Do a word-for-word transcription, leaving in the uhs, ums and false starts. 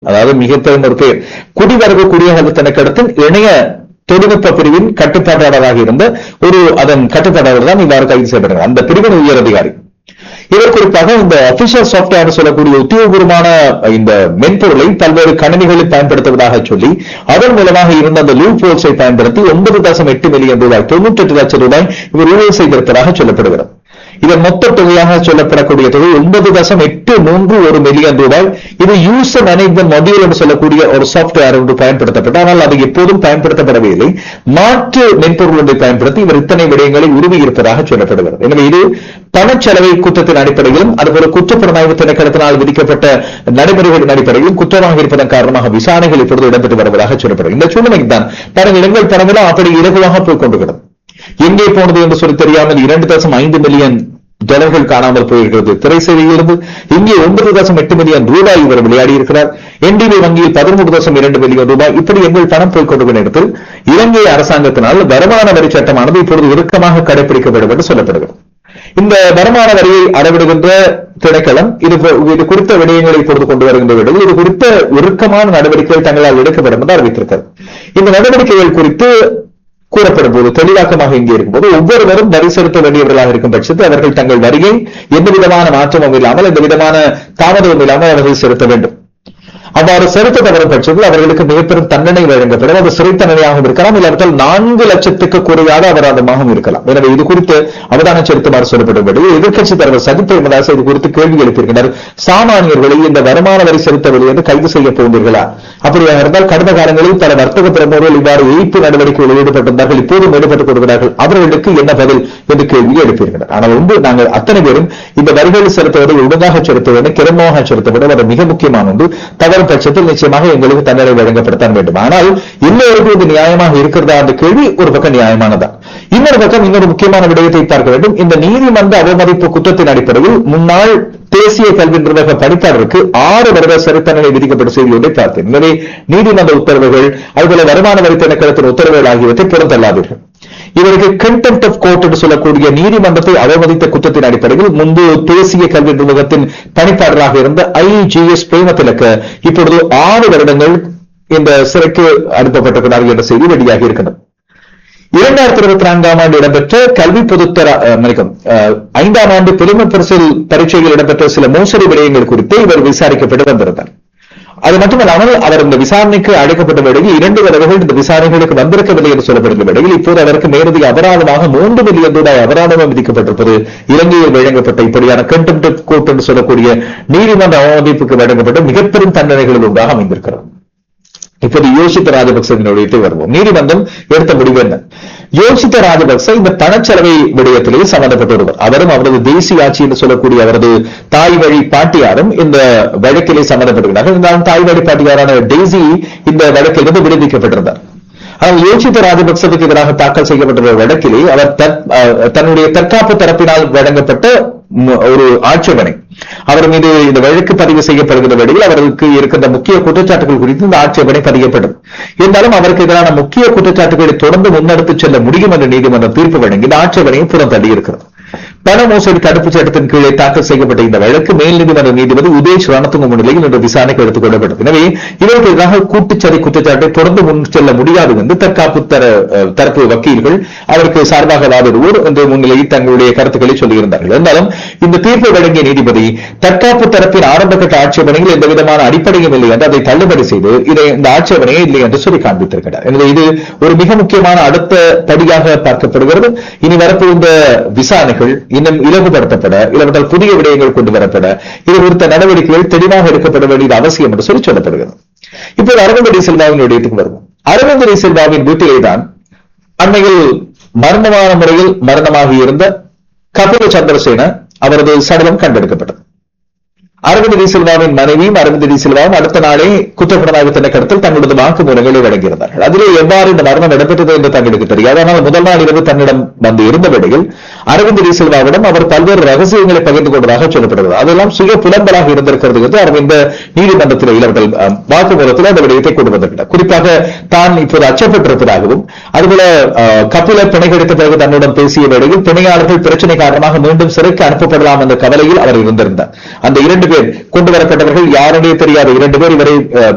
அதாவது மிக பெரும் ஒரு பேர் குடிவரவு குடியகல்வி திணைக்களத்தின் இணைய தொழில்நுட்ப பிரிவின் கட்டுப்பாட்டாளராக இருந்த ஒரு அதன் கட்டுப்பாட்டாளர் தான் இவ்வாறு கைது செய்யப்படுகிறார். அந்த பிரிவின் உயர் அதிகாரி. இவர் குறிப்பாக இந்த அபிஷியல் சாப்ட்வேர் சொல்லக்கூடிய உத்தியோகபூர்வமான இந்த மென்பொருளை பல்வேறு கணினிகளில் பயன்படுத்துவதாக சொல்லி அதன் மூலமாக இருந்த அந்த லூப் ஹோல்ஸை பயன்படுத்தி ஒன்பது தசம் எட்டு மில்லியன் ரூபாய் தொண்ணூற்றி எட்டு லட்சம் ரூபாய் இவர் ஊழல் செய்திருப்பதாக சொல்லப்படுகிறது. இதன் மொத்த தொகையாக சொல்லப்படக்கூடிய தொகை ஒன்பது தசம் எட்டு மூன்று ஒரு மில்லியன் ரூபாய். இது யூசர் மேனேஜ்மெண்ட் மொடியூல் என்று சொல்லக்கூடிய ஒரு சாப்ட்வேர் ஒன்று பயன்படுத்தப்பட்டு ஆனால் அது எப்போதும் பயன்படுத்தப்படவில்லை. மாற்று மென்பொருள் ஒன்றை பயன்படுத்தி இவர் இத்தனை விடயங்களை உருவியிருப்பதாக சொல்லப்படுகிறது. எனவே இது பணச்செலவை குற்றத்தின் அடிப்படையிலும் அதுபோல குற்றப்புலனாய்வு திணைக்களத்தினால் விதிக்கப்பட்ட நடைமுறைகளின் அடிப்படையிலும் குற்றமாக இருப்பதன் காரணமாக விசாரணைகள் இப்பொழுது இடம்பெற்று வருவதாக சொல்லப்படுகிறது. இந்த சூழ்நிலைக்கு தான் பல இடங்கள் பணமெல்லாம் அப்படி இலகுவாக போய் கொண்டிருக்கிறது. எங்கே போனது என்று சொல்லி தெரியாமல் இரண்டு தசம் ஐந்து மில்லியன் டாலர்கள் காணாமல் போயிருக்கிறது திரை சேவையிலிருந்து. இங்கே ஒன்பது தசம் எட்டு மில்லியன் ரூபாய் இவர் விளையாடி இருக்கிறார். என்டிபி வங்கியில் பதிமூன்று தசம் இரண்டு மில்லியன் ரூபாய். இப்படி எங்கள் பணம் போய் கொண்டிருக்கிற இடத்தில் இலங்கை அரசாங்கத்தினால் வருமான வரி சட்டமானது இப்பொழுது இறுக்கமாக கடைபிடிக்கப்படும் என்று சொல்லப்படுகிறது. இந்த வருமான வரியை அளவிடுகின்ற திணைக்களம் இது இது குறித்த விடயங்களை இப்பொழுது கொண்டு வருகின்ற விடத்தில் இது குறித்த இறுக்கமான நடவடிக்கைகள் தங்களால் எடுக்கப்படும் என்று அறிவித்திருக்கிறது. இந்த நடவடிக்கைகள் குறித்து கூறப்படும் போது தெளிவாக்கமாக இங்கே இருக்கும்போது ஒவ்வொருவரும் வரி செலுத்த வேண்டியவர்களாக இருக்கும் பட்சத்தில் அவர்கள் தங்கள் வரியை எந்த விதமான மாற்றமும் இல்லாமல் எந்த விதமான தாமதமும் இல்லாமல் அவர்கள் செலுத்த வேண்டும். அவ்வாறு செலுத்த தவறும் பட்சத்தில் அவர்களுக்கு மிகப்பெரும் தண்டனை வழங்கப்படும். அது சிறை தண்டனையாகவும் இருக்கலாம், இல்லாவிட்டால் நான்கு லட்சத்துக்கு குறையாத அபராதமாகவும் இருக்கலாம். எனவே இது குறித்து அவதானம் செலுத்துமாறு சொல்லப்படும். எதிர்க்கட்சித் தலைவர் சஜித் பிரேமதாஸ் இது குறித்து கேள்வி எழுப்பியிருக்கிறார். சாமானியர்களை இந்த வருமான வரி செலுத்தவில்லை என்று கைது செய்ய போகிறீர்களா? அப்படியாக இருந்தால் கடந்த காலங்களில் பல வர்த்தக பிரமுகர்கள் இவ்வாறு ஏய்ப்பு நடவடிக்கைகளில் ஈடுபட்டிருந்தார்கள், இப்போதும் ஈடுபட்டுக் கொடுக்கிறார்கள். அவர்களுக்கு என்ன பதில் என்று கேள்வி எழுப்பியிருக்கிறார். ஆனால் ஒன்று, நாங்கள் அத்தனை பேரும் இந்த வரிகளை செலுத்துவதை ஒழுங்காக செலுத்த வேண்டும், கிரமமாக செலுத்த வேண்டும். அது மிக முக்கியமான ஒன்று. தவறு பட்சத்தில் நிச்சயமாக எங்களுக்கு தண்டனை வழங்கப்படத்தான் வேண்டும். ஆனால் எல்லோருக்கும் இது நியாயமாக இருக்கிறதா என்ற கேள்வி ஒரு பக்கம் நியாயமானதா. இன்னொரு பக்கம் இன்னொரு முக்கியமான விடயத்தை பார்க்க வேண்டும். இந்த நீதிமன்ற அவமதிப்பு குற்றத்தின் அடிப்படையில் முன்னாள் தேசிய கல்வி நிர்வாக பணிப்பாளருக்கு ஆறு வருட சிறை தண்டனை விதிக்கப்பட்ட செய்தி ஒன்றை பார்த்தேன். எனவே நீதிமன்ற உத்தரவுகள் அதுபோல வருமான வரி திணைக்களத்தின் உத்தரவுகள் ஆகியவற்றை புறந்தள்ளாதீர்கள். இவருக்கு கண்டெம்ட் ஆஃப் கோர்ட் என்று சொல்லக்கூடிய நீதிமன்றத்தை அவமதித்த குற்றத்தின் அடிப்படையில் முன்பு தேசிய கல்வி நிர்வாகத்தின் பணிப்பாளராக இருந்த ஐ ஜி எஸ் பிரேமதிலக்க இப்பொழுது ஆறு வருடங்கள் இந்த சிறைக்கு அனுப்பப்பட்டிருக்கிறார்கள் என்ற செய்தி வெளியாகி இருக்கிறது. இரண்டாயிரத்தி இருபத்தி நான்காம் ஆண்டு இடம்பெற்ற கல்வி பொதுத்தர ஐந்தாம் ஆண்டு பெருமை பரிசில் பரீட்சையில் இடம்பெற்ற சில மோசடி விடயங்கள் குறித்து இவர் விசாரிக்கப்பட்டு வந்திருந்தார். அது மட்டுமல்லாமல் அவர் இந்த விசாரணைக்கு அழைக்கப்பட்ட வேளையில் இரண்டு தடவைகள் இந்த விசாரணைகளுக்கு வந்திருக்கவில்லை என்று சொல்லப்படுகிற வேளையில் இப்போது அவருக்கு மேலதிக அபராதமாக மூன்று மில்லியன் ரூபாய் அபராதம் விதிக்கப்பட்டிருப்பது இலங்கையில் வழங்கப்பட்ட இப்படியான கண்டெம்ட் ஆஃப் கோர்ட் என்று சொல்லக்கூடிய நீதிமன்ற அவமதிப்புக்கு வழங்கப்பட்ட மிகப்பெரும் தண்டனைகளில் ஒன்றாக அமைந்திருக்கிறது. இப்போது யோசித்த ராஜபக்சவினுடைய வருவோம். நீதிமன்றம் எடுத்த முடிவு என்ன? யோசித்த ராஜபக்ச இந்த பணச்செலவை விடயத்திலே சம்பந்தப்பட்டு வருவார். அவரும் அவரது தேசிய ஆட்சி என்று சொல்லக்கூடிய அவரது தாய் வழி பாட்டியாரும் இந்த வழக்கிலே சம்பந்தப்பட்டிருக்கிறார்கள். இருந்தாலும் தாய் வழி பாட்டியாரான டெய்சி இந்த வழக்கிலிருந்து விடுவிக்கப்பட்டிருந்தார். ஆனால் யோசித்த ராஜபக்சவுக்கு எதிராக தாக்கல் செய்யப்பட்ட வழக்கிலே அவர் தன்னுடைய தற்காப்பு தரப்பினால் வழங்கப்பட்ட ஒரு ஆட்சேபனை, அவர் மீது இந்த வழக்கு பதிவு செய்யப்படுகிற வேளையில் அவருக்கு இருக்கின்ற முக்கிய குற்றச்சாட்டுகள் குறித்து இந்த ஆட்சேபனை பதியப்பட்டது. இருந்தாலும் அவருக்கு எதிரான முக்கிய குற்றச்சாட்டுகளை தொடர்ந்து முன்னெடுத்துச் செல்ல முடியும் என்ற நீதிமன்றம் தீர்ப்பு வழங்கி இந்த ஆட்சேபனையை புறம் தள்ளியிருக்கிறது. பண மோசடி தடுப்பு சட்டத்தின் கீழே தாக்கல் செய்யப்பட்ட இந்த வழக்கு மேல் நீதிமன்ற நீதிபதி உதேஷ் ரணத்துங்க முன்னிலையில் இன்று விசாரணைக்கு எடுத்துக் கொள்ளப்பட்டது. எனவே இதற்கு எதிராக கூட்டுச்சதி குற்றச்சாட்டை தொடர்ந்து முன் செல்ல முடியாது என்று தற்காப்பு தரப்பு வக்கீல்கள் அவருக்கு சார்பாக வாதிடுவோர் என்று முன்னிலையில் தங்களுடைய கருத்துக்களை சொல்லியிருந்தார்கள். இருந்தாலும் இந்த தீர்ப்பை வழங்கிய நீதிபதி தற்காப்பு தரப்பின் ஆரம்ப கட்ட ஆட்சேபனையில் எந்த விதமான அடிப்படையும் இல்லை என்று அதை தள்ளுபடி செய்து இதை இந்த ஆட்சேபனையே இல்லை என்று சொல்லி காண்பித்திருக்கிறார். எனவே இது ஒரு மிக முக்கியமான அடுத்த படியாக பார்க்கப்படுகிறது. இனி வரப்போகின்ற விசாரணைகள் இன்னும் இலகுபடுத்தப்பட இல்லாவிட்டால் புதிய விடயங்கள் கொண்டு வரப்பட இது குறித்த நடவடிக்கைகள் தெளிவாக எடுக்கப்பட வேண்டியது அவசியம் என்று சொல்லி சொல்லப்படுகிறது. இப்போது அரவிந்த் டி சில்வாவின் விடயத்துக்கு வருவோம். அரவிந்த் டி சில்வாவின் வீட்டிலேதான் அண்மையில் மரணமான முறையில் மரணமாகி இருந்த கபில சந்திரசேன அவரது சடலம் கண்டெடுக்கப்பட்டது. அரவிந்த் டி சில்வாவின் மனைவியும் அரவிந்த் டி சில்வாவும் அடுத்த நாளே குற்றப்புலனாய்வு திணைக்களத்தில் தங்களது வாக்குமூலங்களை வழங்கியிருந்தார்கள். அதிலே எவ்வாறு இந்த மரணம் இடம்பெற்றது என்று தங்களுக்கு தெரியாது. ஆனால் முதல் நாள் இரவு தன்னிடம் வந்து இருந்த வேளையில் அரவிந்த் டி சில்வாவிடம் அவர் பல்வேறு ரகசியங்களை பகிர்ந்து கொண்டதாக சொல்லப்படுகிறது. அதெல்லாம் சுய புலம்பலாக இருந்திருக்கிறது என்று அவர் இந்த நீதிமன்றத்தில் இவர்கள் வாக்குமூலத்தில் அந்த விடயத்தை கொண்டு வந்திருக்கிறார். குறிப்பாக தான் இப்போது அச்சப்பட்டிருப்பதாகவும் அதுபோல கபில பிணை கிடைத்த பிறகு தன்னுடன் பேசிய வேளையில் பிணையாளர்கள் பிரச்சனை காரணமாக மீண்டும் சிறைக்கு அனுப்பப்படலாம் என்ற கவலையில் அவர் இருந்திருந்தார். அந்த இரண்டு பேர் கொண்டு வரப்பட்டவர்கள் யாருடைய தெரியாத இரண்டு பேர் இவரை